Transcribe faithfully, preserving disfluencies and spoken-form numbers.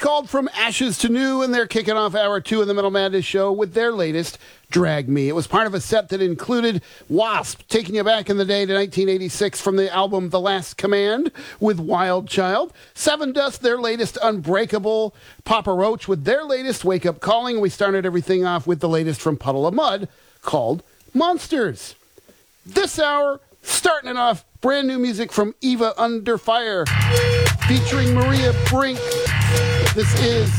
called From Ashes to New, and they're kicking off hour two of the Metal Madness show with their latest, Drag Me. It was part of a set that included Wasp, taking you back in the day to nineteen eighty-six from the album The Last Command with Wild Child. Seven Dust, their latest Unbreakable. Papa Roach with their latest Wake Up Calling. We started everything off with the latest from Puddle of Mud called Monsters. This hour, starting it off, brand new music from Eva Under Fire featuring Maria Brink. This is